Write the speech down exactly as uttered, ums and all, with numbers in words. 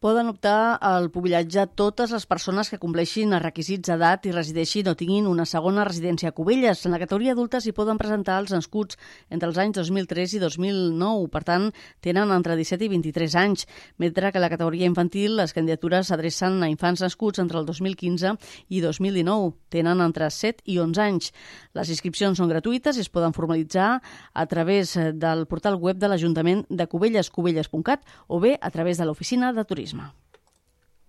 Poden optar al pubillatge totes les persones que compleixin els requisits d'edat i resideixin o tinguin una segona residència a Cubelles. En la categoria adulta s'hi poden presentar els nascuts entre els anys dos mil tres i dos mil nou, per tant, tenen entre disset i vint-i-tres anys, mentre que a la categoria infantil les candidatures s'adrecen a infants nascuts entre el dos mil quinze i dos mil dinou, tenen entre set i onze anys. Les inscripcions són gratuïtes i es poden formalitzar a través del portal web de l'Ajuntament de Cubelles, cubelles punt cat, o bé a través de l'Oficina de Turisme.